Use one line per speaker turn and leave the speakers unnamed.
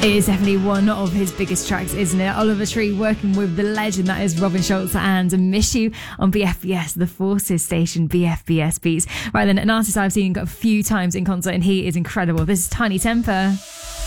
It is definitely one of his biggest tracks, isn't it? Oliver Tree working with the legend that is Robin Schulz and Miss You on BFBS, the Forces station, BFBS Beats. Right then, an artist I've seen a few times in concert and he is incredible. This is Tiny Temper.